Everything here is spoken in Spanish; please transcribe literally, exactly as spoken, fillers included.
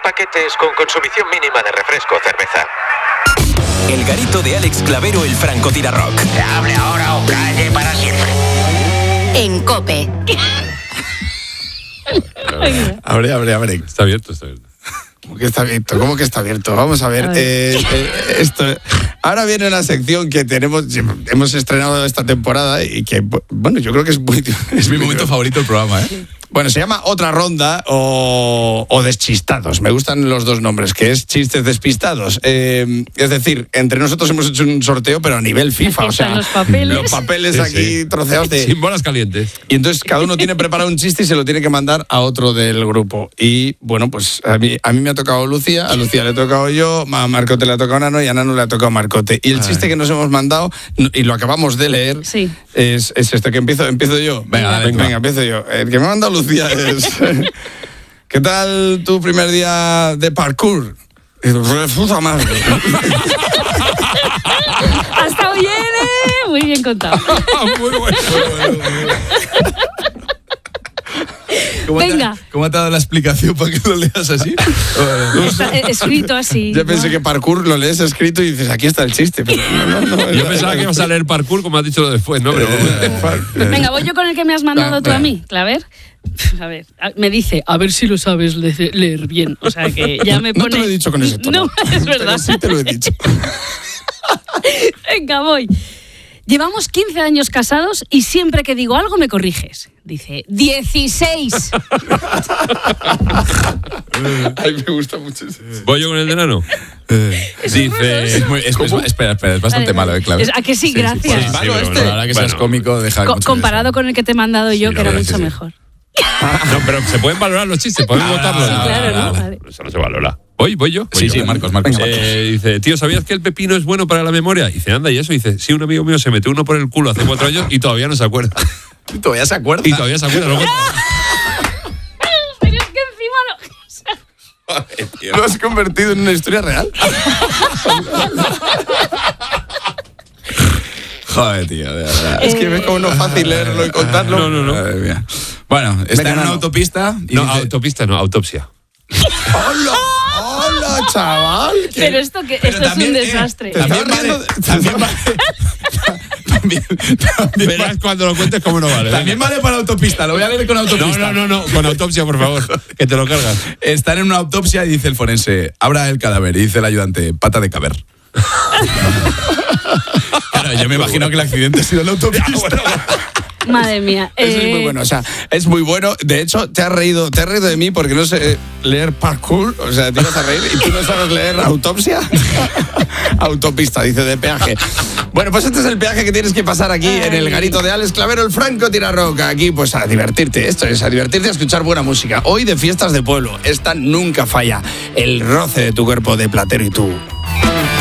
paquetes con consumición mínima de refresco o cerveza. El garito de Alex Clavero, el francotirarrock. Hable ahora o calle para siempre. En COPE. Abre, abre, abre. Está abierto, está abierto. ¿Cómo que está abierto? ¿Cómo que está abierto? Vamos a ver. A ver. Eh, eh, esto, ahora viene una sección que tenemos, hemos estrenado esta temporada y que, bueno, yo creo que es muy... Es mi momento favorito del programa, ¿eh? Bueno, se llama Otra Ronda o, o Deschistados. Me gustan los dos nombres, que es Chistes Despistados. Eh, es decir, entre nosotros hemos hecho un sorteo, pero a nivel FIFA. O sea, los papeles, los papeles sí, aquí sí. troceados de... Sin bolas calientes. Y entonces cada uno tiene preparado un chiste y se lo tiene que mandar a otro del grupo. Y bueno, pues a mí, a mí me ha tocado Lucía, a Lucía le he tocado yo, a Marcote le ha tocado Nano y a Nano le ha tocado Marcote. Y el Ay. chiste que nos hemos mandado, y lo acabamos de leer, sí. es, es este que empiezo, empiezo yo. Venga, venga, venga. venga, empiezo yo. El que me ha mandado Lucía es... ¿Qué tal tu primer día de parkour? Y dice, puta madre. Ha estado bien, ¿eh? Muy bien contado. Muy bueno. ¿Cómo Venga. Te, ¿Cómo te ha dado la explicación para que lo leas así? Está escrito así. Yo pensé que parkour lo lees escrito y dices, aquí está el chiste. Pero no, no, no, Yo pensaba que ibas a leer parkour, como has dicho lo después, ¿no? Pero Venga, voy yo con el que me has mandado tú a mí, Claver. A ver, me dice, a ver si lo sabes le- leer bien. O sea que ya me pone... No te lo he dicho con ese tono. No, es verdad. Pero sí te lo he dicho. Venga, voy. Llevamos quince años casados y siempre que digo algo me corriges. Dice, dieciséis. Ay, me gusta mucho ese. voy yo con el de Nano. Dice... Es muy, es, es- espera, espera, es bastante Vale, malo, ¿eh, Clave? ¿A que sí? Gracias. sí, Malo pero este. bueno, Ahora que seas bueno. cómico, deja Co- mucho comparado con el que te he mandado yo, Sí, que era la verdad mucho que sí. mejor. No, pero se pueden valorar los chistes, podemos votarlos. sí, claro, ¿no? Vale. Eso no se valora. ¿Voy? ¿Voy yo? Voy Sí, yo. sí, Marcos, Marcos. Eh, dice, tío, ¿sabías que el pepino es bueno para la memoria? Dice, anda, ¿y eso? Dice, sí, un amigo mío se metió uno por el culo hace cuatro años y todavía no se acuerda. Todavía se acuerda. Y todavía se acuerda. Luego... Pero es que encima no... ¿Lo has convertido en una historia real? Joder, tío, de verdad. Es que ves como no es fácil leerlo y contarlo. No, no, no. Madre mía. Bueno, está Venga, en una Nano. autopista y No, dice- autopista, no, autopsia. ¡Hola! ¡Hola, chaval! ¿Qué- Pero esto, que, Pero esto es también, un eh, desastre. También ¿Estás vale, riendo? también vale, también, también Verás vale- cuando lo cuentes cómo no vale. también vale para autopista, lo voy a leer con No, autopista. no, no, no, con autopsia, por favor, que te lo cargas. Están en una autopsia y dice el forense, abra el cadáver, y dice el ayudante, pata de caber. Claro, yo me imagino que el accidente ha sido en la autopista. Madre mía. Eso es muy Eh, bueno, o sea, es muy bueno. De hecho, te has reído, te has reído de mí porque no sé leer parkour, o sea, te ibas a reír y tú no sabes leer autopsia. Autopista, dice, de peaje. Bueno, pues este es el peaje que tienes que pasar aquí en el garito de Alex Clavero, el Franco Tirarroca. Aquí, pues a divertirte, esto es, a divertirte, a escuchar buena música. Hoy de fiestas de pueblo, esta nunca falla. El roce de tu cuerpo de platero y tú.